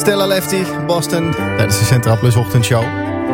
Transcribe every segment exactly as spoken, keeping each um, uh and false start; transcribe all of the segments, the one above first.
Stella Lefty, Boston, tijdens de Centraal Plus ochtendshow.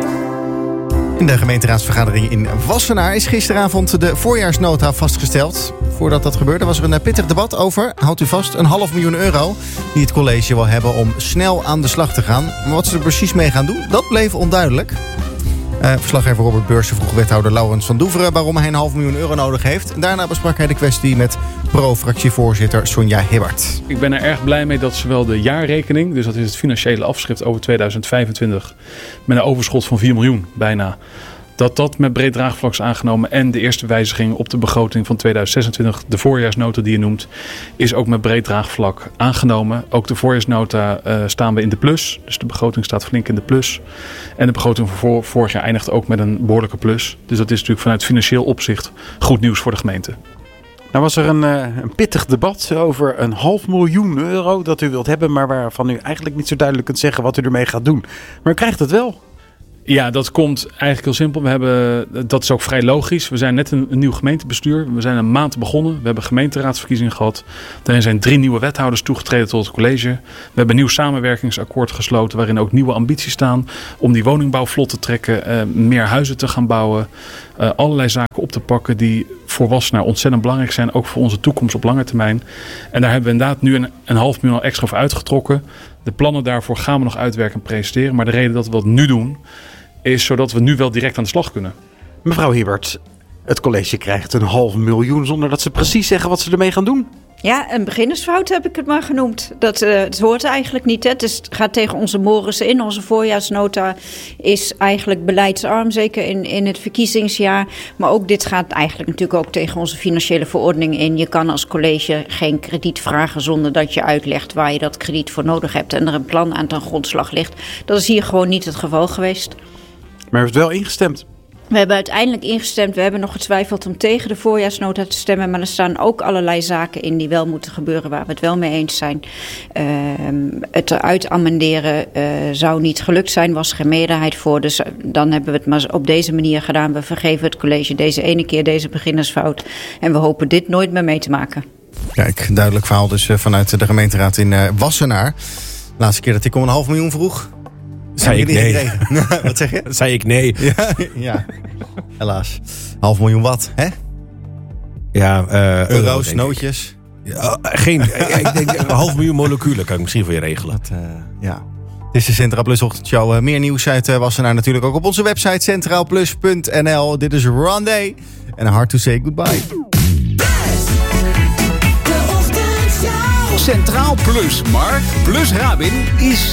In de gemeenteraadsvergadering in Wassenaar is gisteravond de voorjaarsnota vastgesteld. Voordat dat gebeurde was er een pittig debat over, houdt u vast, een half miljoen euro die het college wil hebben om snel aan de slag te gaan. Maar wat ze er precies mee gaan doen, dat bleef onduidelijk. Uh, verslaggever Robert Beursen vroeg wethouder Laurens van Doeveren waarom hij een half miljoen euro nodig heeft. En daarna besprak hij de kwestie met pro-fractievoorzitter Sonja Hibbert. Ik ben er erg blij mee dat zowel de jaarrekening, dus dat is het financiële afschrift over tweeduizend vijfentwintig, met een overschot van vier miljoen bijna, dat dat met breed draagvlak is aangenomen. En de eerste wijziging op de begroting van tweeduizend zesentwintig, de voorjaarsnota die je noemt, is ook met breed draagvlak aangenomen. Ook de voorjaarsnota uh, staan we in de plus. Dus de begroting staat flink in de plus. En de begroting voor vorig jaar eindigt ook met een behoorlijke plus. Dus dat is natuurlijk vanuit financieel opzicht goed nieuws voor de gemeente. Nou was er een, uh, een pittig debat over een half miljoen euro dat u wilt hebben, maar waarvan u eigenlijk niet zo duidelijk kunt zeggen wat u ermee gaat doen. Maar u krijgt het wel. Ja, dat komt eigenlijk heel simpel. We hebben, dat is ook vrij logisch. We zijn net een, een nieuw gemeentebestuur. We zijn een maand begonnen. We hebben gemeenteraadsverkiezingen gehad. Daarin zijn drie nieuwe wethouders toegetreden tot het college. We hebben een nieuw samenwerkingsakkoord gesloten waarin ook nieuwe ambities staan om die woningbouw vlot te trekken, uh, meer huizen te gaan bouwen, uh, allerlei zaken op te pakken die voor Wassenaar ontzettend belangrijk zijn, ook voor onze toekomst op lange termijn. En daar hebben we inderdaad nu een, een half miljoen extra voor uitgetrokken. De plannen daarvoor gaan we nog uitwerken en presenteren. Maar de reden dat we dat nu doen, is zodat we nu wel direct aan de slag kunnen. Mevrouw Hibbert, het college krijgt een half miljoen zonder dat ze precies zeggen wat ze ermee gaan doen. Ja, een beginnersfout heb ik het maar genoemd. Dat, uh, het hoort eigenlijk niet. Hè. Het gaat tegen onze mores in. Onze voorjaarsnota is eigenlijk beleidsarm, zeker in, in het verkiezingsjaar. Maar ook dit gaat eigenlijk natuurlijk ook tegen onze financiële verordening in. Je kan als college geen krediet vragen zonder dat je uitlegt waar je dat krediet voor nodig hebt en er een plan aan ten grondslag ligt. Dat is hier gewoon niet het geval geweest. Maar u heeft wel ingestemd. We hebben uiteindelijk ingestemd. We hebben nog getwijfeld om tegen de voorjaarsnota te stemmen. Maar er staan ook allerlei zaken in die wel moeten gebeuren waar we het wel mee eens zijn. Uh, het eruit amenderen uh, zou niet gelukt zijn, was geen meerderheid voor. Dus dan hebben we het maar op deze manier gedaan. We vergeven het college deze ene keer deze beginnersfout. En we hopen dit nooit meer mee te maken. Kijk, duidelijk verhaal dus vanuit de gemeenteraad in uh, Wassenaar. Laatste keer dat ik om een half miljoen vroeg, zei ik nee. Wat zeg je? Zei ik nee. Ja, ja. Helaas. Half miljoen wat, hè? Ja, uh, euro's, euro, nootjes. Ja, geen, ik denk een half miljoen moleculen kan ik misschien voor je regelen. Dat, uh, ja. Dit is de Centraal Plus ochtendshow. Uh, meer nieuws uit uh, Wassenaar natuurlijk ook op onze website centraal plus punt n l. Dit is Rondé en Hard to Say Goodbye. Centraal Plus, Mark plus Rabin is